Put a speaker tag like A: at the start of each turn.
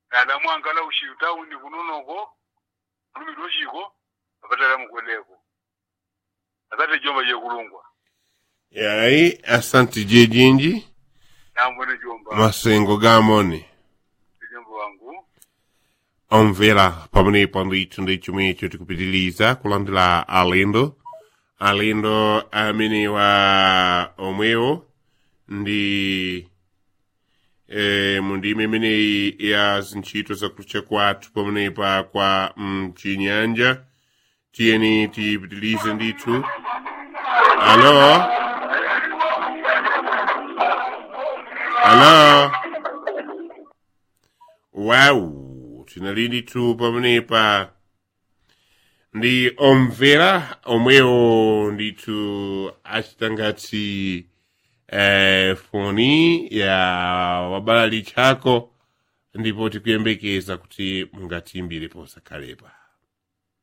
A: ana mwangala ushita uni kunonoko lumi doshiko apatala mukwendeko akate jomba je kulungwa
B: yayi asante jejinji
A: nambone jomba
B: masengo gamoni
A: jomba wangu
B: omvera pamenepo ndithu ndi chomwe icho tikupitiliza kulandira alendo amenewa omwewo ndi mundime imeneyi ya zintchito zakutcha kwathu pamenepa kwa mchinyanja tiyeni tipitilize ndithu. Alo wow tinali ndithu pamenepa ndi omvera omwewo ndithu achitangati foni ya wabalali chako ndipo tikuyembekeza kuti mungatiimbire posakhalepa.